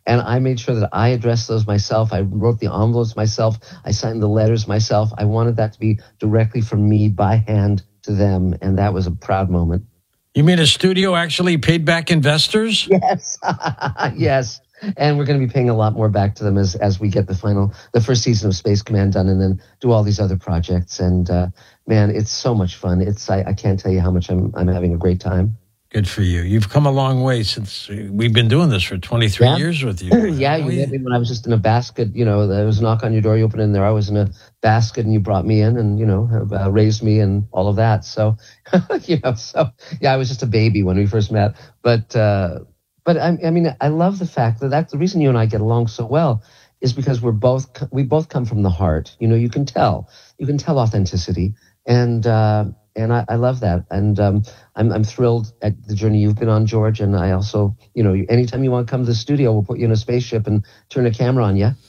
And I made sure that I addressed those myself. I wrote the envelopes myself. I signed the letters myself. I wanted that to be directly from me by hand to them. And that was a proud moment. You mean a studio actually paid back investors? Yes. Yes. And we're going to be paying a lot more back to them as we get the first season of Space Command done, and then do all these other projects. And man, it's so much fun. I can't tell you how much I'm having a great time. Good for you. You've come a long way since we've been doing this for 23 years with you. Yeah, you met me when I was just in a basket. There was a knock on your door, you open it, and there I was in a basket, and you brought me in and, raised me and all of that. So, I was just a baby when we first met. But I love the fact that that's the reason you and I get along so well, is because we both come from the heart. You can tell authenticity. And I love that. And I'm thrilled at the journey you've been on, George. And I also, anytime you want to come to the studio, we'll put you in a spaceship and turn a camera on you.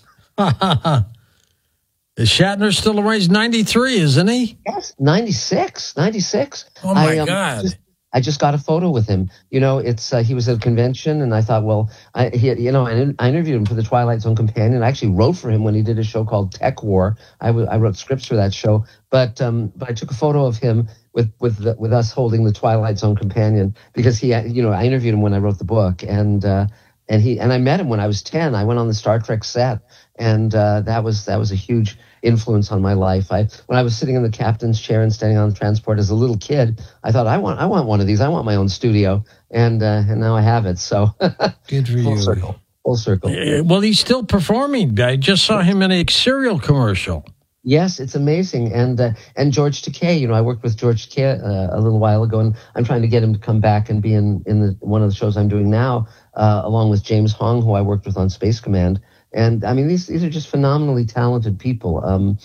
Is Shatner still around? He's 93, isn't he? Yes, 96. Oh, my God. I just got a photo with him. He was at a convention, and I thought, well, I interviewed him for the Twilight Zone Companion. I actually wrote for him when he did a show called Tech War. I wrote scripts for that show, but I took a photo of him with us holding the Twilight Zone Companion, because I interviewed him when I wrote the book, and I met him when I was 10. I went on the Star Trek set, and that was a huge influence on my life. When I was sitting in the captain's chair and standing on the transport as a little kid, I thought, I want one of these. I want my own studio, and now I have it. So good for you. Full circle. Well, he's still performing. I just saw him in a cereal commercial. Yes, it's amazing. And George Takei, I worked with George Takei a little while ago, and I'm trying to get him to come back and be in one of the shows I'm doing now, along with James Hong, who I worked with on Space Command. And I mean, these are just phenomenally talented people.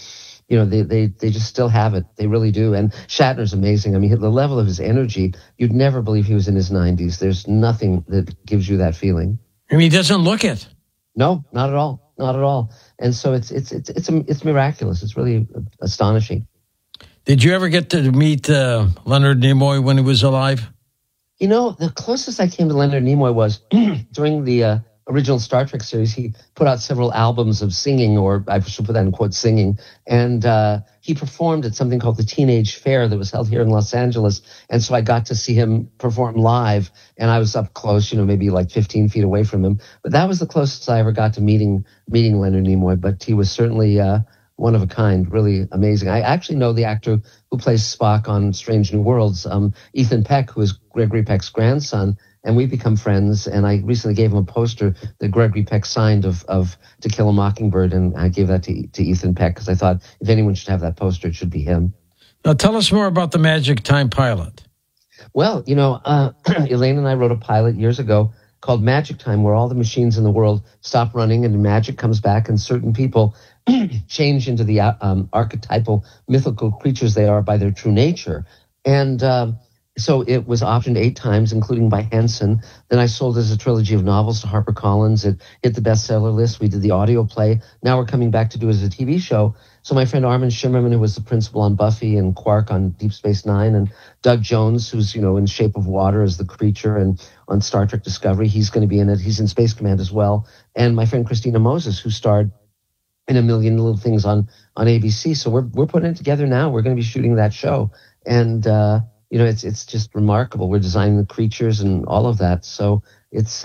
They just still have it. They really do. And Shatner's amazing. I mean, the level of his energy, you'd never believe he was in his 90s. There's nothing that gives you that feeling. I mean, he doesn't look it. No, not at all. Not at all. And so it's miraculous. It's really astonishing. Did you ever get to meet Leonard Nimoy when he was alive? The closest I came to Leonard Nimoy was during the original Star Trek series. He put out several albums of singing, or I should put that in quotes, singing. And he performed at something called the Teenage Fair that was held here in Los Angeles. And so I got to see him perform live, and I was up close, maybe like 15 feet away from him. But that was the closest I ever got to meeting Leonard Nimoy. But he was certainly one of a kind, really amazing. I actually know the actor who plays Spock on Strange New Worlds, Ethan Peck, who is Gregory Peck's grandson. And we've become friends, and I recently gave him a poster that Gregory Peck signed of To Kill a Mockingbird, and I gave that to Ethan Peck, because I thought if anyone should have that poster, it should be him. Now tell us more about the Magic Time pilot. Well, Elaine and I wrote a pilot years ago called Magic Time, where all the machines in the world stop running and magic comes back, and certain people change into the archetypal mythical creatures they are by their true nature. And so it was optioned 8 times, including by Henson. Then I sold as a trilogy of novels to HarperCollins. It hit the bestseller list. We did the audio play. Now we're coming back to do it as a TV show. So my friend Armin Shimmerman, who was the principal on Buffy and Quark on Deep Space Nine, and Doug Jones, who's, in Shape of Water as the creature and on Star Trek Discovery, he's going to be in it. He's in Space Command as well. And my friend Christina Moses, who starred in A Million Little Things on ABC. So we're putting it together now. We're going to be shooting that show. And, it's just remarkable. We're designing the creatures and all of that. So it's,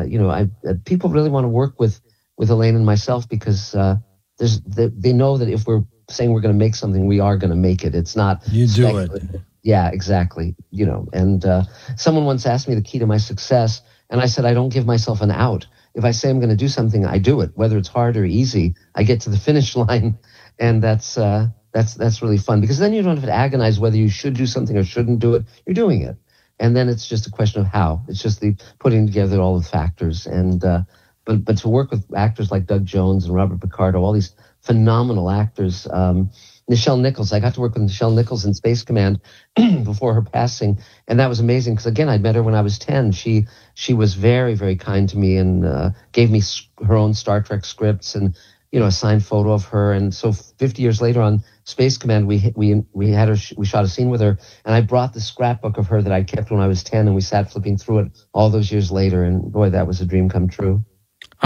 people really want to work with Elaine and myself, because they know that if we're saying we're going to make something, we are going to make it. It's not you do it. Yeah, exactly. And someone once asked me the key to my success, and I said I don't give myself an out. If I say I'm going to do something, I do it, whether it's hard or easy. I get to the finish line, and that's really fun, because then you don't have to agonize whether you should do something or shouldn't do it. You're doing it. And then it's just a question of how. It's just the putting together all the factors. And but to work with actors like Doug Jones and Robert Picardo, all these phenomenal actors, Nichelle Nichols. I got to work with Nichelle Nichols in Space Command before her passing, and that was amazing, because again, I'd met her when I was 10. She was very, very kind to me, and gave me her own Star Trek scripts, and a signed photo of her. And so 50 years later on Space Command, we shot a scene with her, and I brought the scrapbook of her that I kept when I was 10, and we sat flipping through it all those years later, and boy, that was a dream come true.